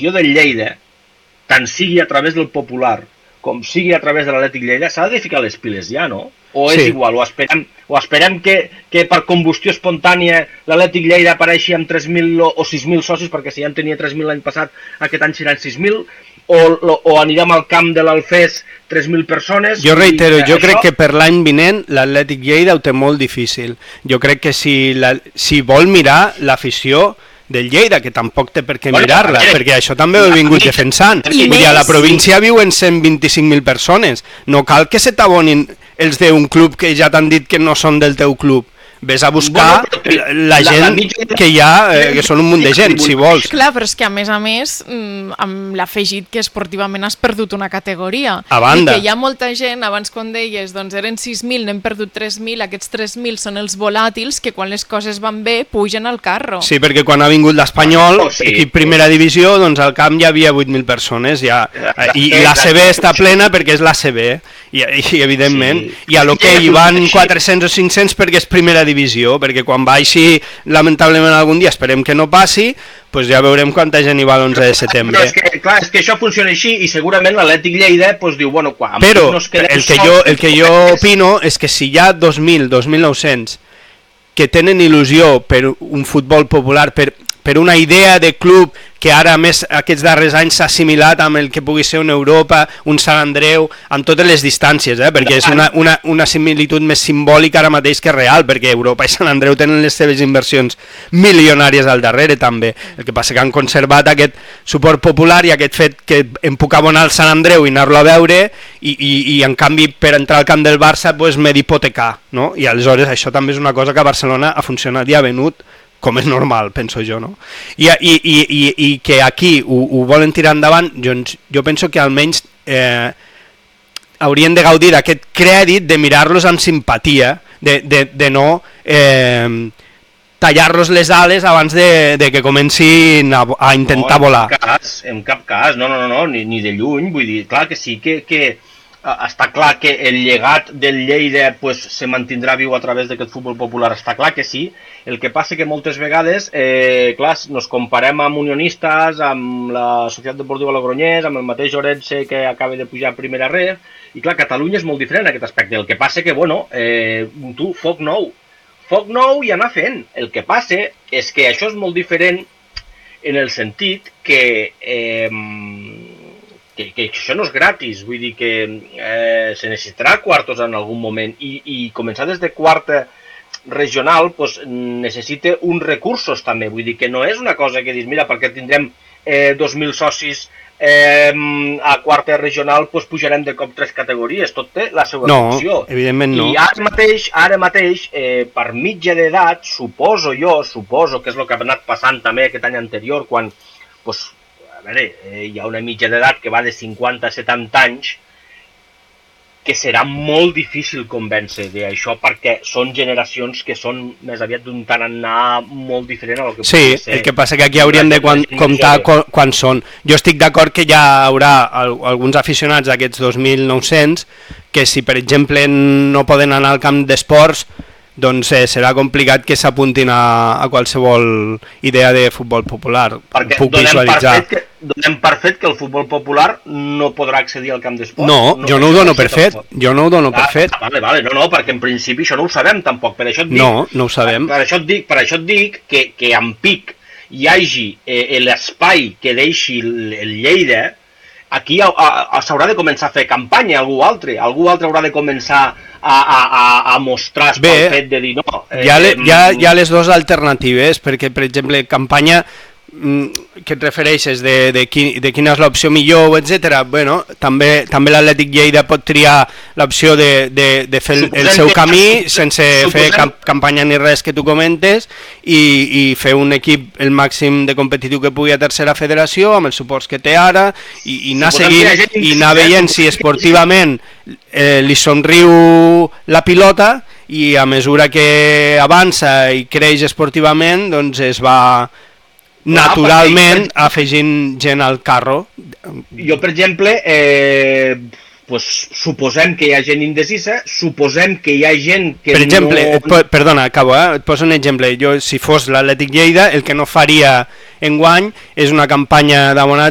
l'afició del Lleida, tant sigui a través del Popular com sigui a través de l'Atlètic Lleida, s'ha de ficar les piles ja, no? O és igual, o esperem que per combustió espontània l'Atlètic Lleida apareixi amb 3.000 o 6.000 socis, perquè si ja en tenia 3.000 l'any passat, aquest any seran 6.000, o anirem al camp de l'Alfés 3.000 persones... Jo reitero, jo crec que per l'any vinent l'Atlètic Lleida ho té molt difícil. Jo crec que si vol mirar l'afició del Lleida, que tampoc té per què mirar-la, perquè això també ho he vingut defensant. A la província viuen 125.000 persones, no cal que se t'abonin els d'un club que ja t'han dit que no són del teu club. Ves a buscar la gent que hi ha, que són un munt de gent, si vols. Clar, però és que a més, amb l'afegit que esportivament has perdut una categoria. A banda. I que hi ha molta gent, abans com deies, doncs eren 6.000, n'hem perdut 3.000, aquests 3.000 són els volàtils que quan les coses van bé pugen al carro. Sí, perquè quan ha vingut l'Espanyol, equip primera divisió, doncs al camp hi havia 8.000 persones, i l'ACB està plena perquè és l'ACB, i evidentment, i a l'hoquei hi van 400 o 500 perquè és primera divisió, perquè quan baixi lamentablement algun dia, esperem que no passi, doncs ja veurem quanta gent hi va l'11 de setembre. Clar, és que això funciona així i segurament l'Atlètic Lleida diu, bueno, quan... Però el que jo opino és que si hi ha 2.000, 2.900 que tenen il·lusió per un futbol popular, per una idea de club que ara més aquests darrers anys s'ha assimilat amb el que pugui ser una Europa, un Sant Andreu, amb totes les distàncies, perquè és una similitud més simbòlica ara mateix que real, perquè Europa i Sant Andreu tenen les seves inversions milionàries al darrere també. El que passa que han conservat aquest suport popular i aquest fet que em puc abonar al Sant Andreu i anar-lo a veure i en canvi per entrar al camp del Barça m'he d'hipotecar, no? I aleshores això també és una cosa que a Barcelona ha funcionat i ha venut com és normal, penso jo, no? I que aquí ho volen tirar endavant, jo penso que almenys haurien de gaudir d'aquest crèdit de mirar-los amb simpatia, de no tallar-los les ales abans de que comencin a intentar volar. En cap cas, no, ni de lluny, vull dir, clar que sí que està clar que el llegat del Lleida se mantindrà viu a través d'aquest futbol popular, està clar que sí. El que passa que moltes vegades, clar, nos comparem amb Unionistes, amb la Societat Deportiva Logroñés, amb el mateix Orense que acaba de pujar a primera ref, i clar, Catalunya és molt diferent en aquest aspecte. El que passa que, bueno, foc nou i anar fent. El que passa és que això és molt diferent en el sentit que això no és gratis, vull dir que se necessitarà quartos en algun moment i començar des de quarta regional necessita uns recursos també, vull dir que no és una cosa que dius, mira, perquè tindrem 2.000 socis a quarta regional pujarem de cop 3 categories, tot té la seva funció. No, evidentment no. I ara mateix, per mitja d'edat, suposo que és el que ha anat passant també aquest any anterior, quan a veure, hi ha una mitja d'edat que va de 50 a 70 anys, que serà molt difícil convèncer d'això perquè són generacions que són més aviat d'un tarannà molt diferent a lo que sí, ser. El que passa que aquí hauríem de comptar quan són. Jo estic d'acord que ja hi haurà alguns aficionats d'aquests 2.900 que si per exemple no poden anar al camp d'esports doncs serà complicat que s'apuntin a qualsevol idea de futbol popular. Perquè donem per fet que el futbol popular no podrà accedir al camp d'esports. No, jo no ho dono per fet. Jo no ho dono per fet. Vale, no, perquè en principi això no ho sabem tampoc, per això et dic. No ho sabem. Per això et dic que en pic hi hagi l'espai que deixi el Lleida, aquí s'haurà de començar a fer campanya, algú altre haurà de començar a mostrar el fet de dir no. Hi ha les dues alternatives, perquè per exemple campanya que et refereixes de quina és l'opció millor, etc. Bueno, també l'Atlètic Lleida pot triar l'opció de fer el seu camí sense fer campanya ni res que tu comentes i fer un equip el màxim de competitiu que pugui a tercera federació amb els suports que té ara i anar seguint i anar veient si esportivament li somriu la pilota i a mesura que avança i creix esportivament doncs es va naturalment afegint gent al carro. Jo, per exemple, suposem que hi ha gent indecisa, suposem que hi ha gent que per exemple, perdona, acabo, et poso un exemple. Jo, si fos l'Atlètic Lleida, el que no faria enguany és una campanya d'abonats